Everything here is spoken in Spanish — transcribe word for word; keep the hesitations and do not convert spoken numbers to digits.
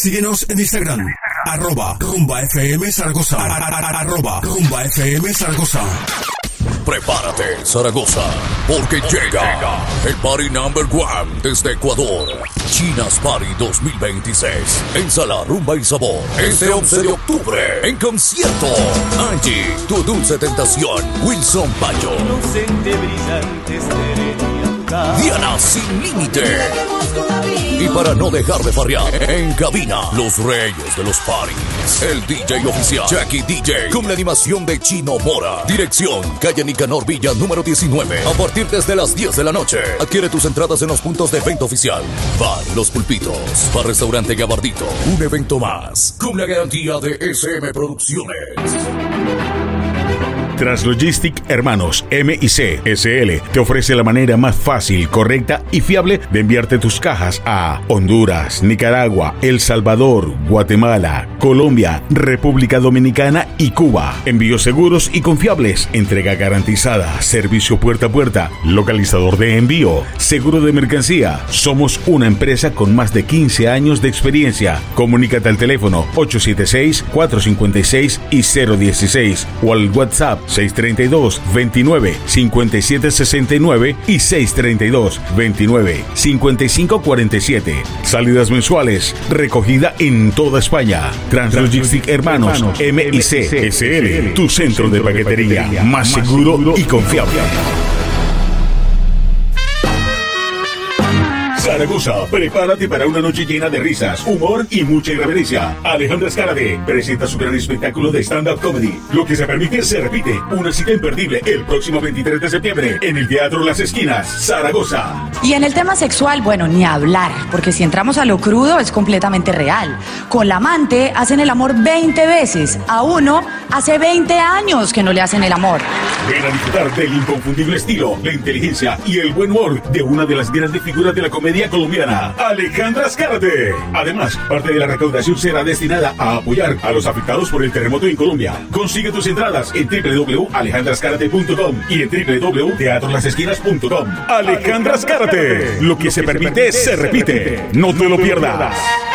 Síguenos en Instagram, arroba Rumba F M Zaragoza, arroba Rumba F M Zaragoza. Prepárate, Zaragoza, porque llega el Party Number One desde Ecuador. Chinas Party dos mil veintiséis en Sala Rumba y Sabor. Este once de octubre, en concierto. Angie, Tu Dulce Tentación, Wilson Payo. Inocente, brillante, serenidad. Diana Sin Límite. Y para no dejar de farrear, en cabina, los reyes de los parties. El D J oficial, Jackie D J, con la animación de Chino Mora. Dirección, calle Nicanor Villa, número diecinueve. A partir desde las diez de la noche. Adquiere tus entradas en los puntos de venta oficial. Bar Los Pulpitos, Bar Restaurante Gabardito. Un evento más, con la garantía de S M Producciones. Translogistic Hermanos M y C S L te ofrece la manera más fácil, correcta y fiable de enviarte tus cajas a Honduras, Nicaragua, El Salvador, Guatemala, Colombia, República Dominicana y Cuba. Envíos seguros y confiables, entrega garantizada, servicio puerta a puerta, localizador de envío, seguro de mercancía. Somos una empresa con más de quince años de experiencia. Comunícate al teléfono ocho siete seis, cuatro cinco seis y cero uno seis o al WhatsApp seis treinta y dos, veintinueve, cincuenta y siete sesenta y nueve y seis treinta y dos, veintinueve, cincuenta y cinco cuarenta y siete. Salidas mensuales, recogida en toda España. Translogistic Hermanos M y C S L, tu centro de paquetería más seguro y confiable. Zaragoza, prepárate para una noche llena de risas, humor y mucha irreverencia. Alejandra Azcárate presenta su gran espectáculo de stand-up comedy. Lo que se permite, se repite. Una cita imperdible el próximo veintitrés de septiembre en el Teatro Las Esquinas, Zaragoza. Y en el tema sexual, bueno, ni hablar, porque si entramos a lo crudo es completamente real. Con la amante hacen el amor veinte veces. A uno hace veinte años que no le hacen el amor. Ven a disfrutar del inconfundible estilo, la inteligencia y el buen humor de una de las grandes figuras de la comedia colombiana, Alejandra Azcárate. Además, parte de la recaudación será destinada a apoyar a los afectados por el terremoto en Colombia. Consigue tus entradas en doble u doble u doble u punto alejandra azcárate punto com y en doble u doble u doble u punto teatro las esquinas punto com. Alejandra Azcárate. Lo que se permite, se repite. No te lo pierdas.